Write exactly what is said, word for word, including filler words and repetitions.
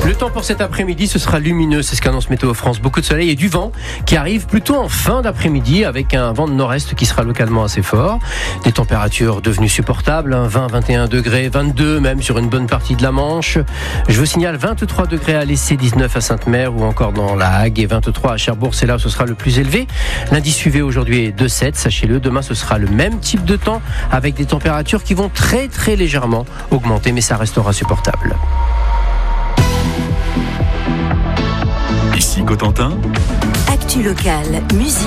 Le temps pour cet après-midi, ce sera lumineux, c'est ce qu'annonce Météo France. Beaucoup de soleil et du vent qui arrive plutôt en fin d'après-midi avec un vent de nord-est qui sera localement assez fort. Des températures devenues supportables, hein, vingt, vingt et un degrés, vingt-deux même sur une bonne partie de la Manche. Je vous signale vingt-trois degrés à l'Essé, dix-neuf à Sainte-Mère ou encore dans la Hague et vingt-trois à Cherbourg, c'est là où ce sera le plus élevé. Lundi suivi aujourd'hui est deux sept, sachez-le, demain ce sera le même type de temps avec des températures qui vont très très légèrement augmenter, mais ça restera supportable. Ici Cotentin. Actu locale, musique.